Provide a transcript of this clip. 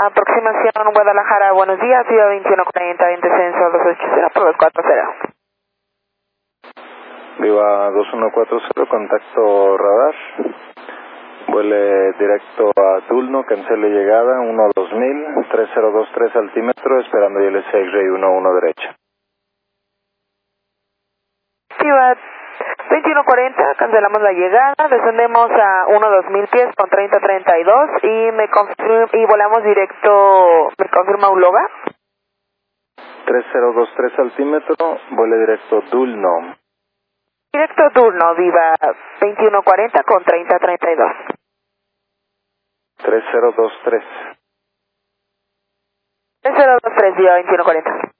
Aproximación Guadalajara, buenos días, Viva 2140 en descenso 280 por 240. Viva 2140, contacto radar. Vuele directo a Dulno, cancele llegada, 12000, 3023 altímetro, esperando ILS X-Ray 11 derecha. Viva 2140, cancelamos la llegada, descendemos a 12000 pies con 3032 y volamos directo, ¿me confirma Uloga? 3023 altímetro, vuele directo Dulno. Directo turno, Viva 2140 con 3032. 3023. 3023, Viva 2140.